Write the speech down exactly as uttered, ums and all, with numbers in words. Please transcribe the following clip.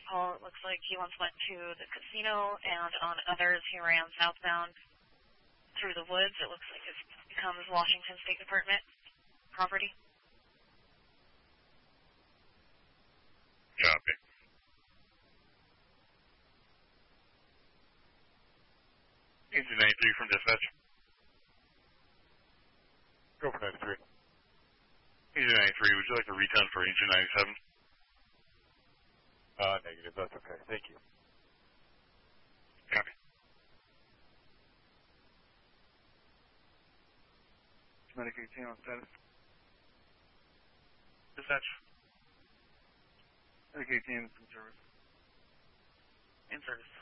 call. It looks like he once went to the casino, and on others he ran southbound through the woods. It looks like it becomes Washington State Department property. Copy. Engine ninety-three from dispatch. Go for ninety-three. Engine ninety-three, would you like a recon for engine ninety-seven? Uh, negative, that's okay. Thank you. Copy. Medic eighteen on status. Dispatch. Medic eighteen in service. In service.